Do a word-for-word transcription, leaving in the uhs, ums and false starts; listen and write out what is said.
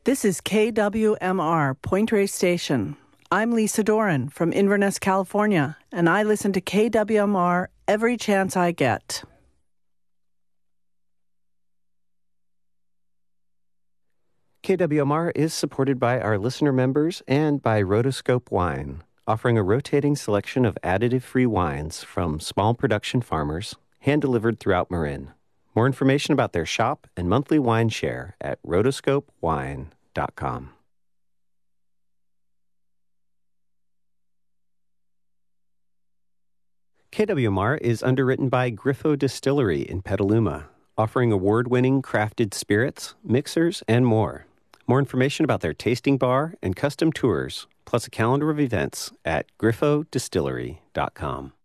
This is K W M R, Point Reyes Station. I'm Lisa Doran from Inverness, California, and I listen to K W M R every chance I get. K W M R is supported by our listener members and by Rotoscope Wine, offering a rotating selection of additive-free wines from small production farmers, hand-delivered throughout Marin. More information about their shop and monthly wine share at rotoscope wine dot com. K W M R is underwritten by Griffo Distillery in Petaluma, offering award-winning crafted spirits, mixers, and more. More information about their tasting bar and custom tours, plus a calendar of events at griffo distillery dot com.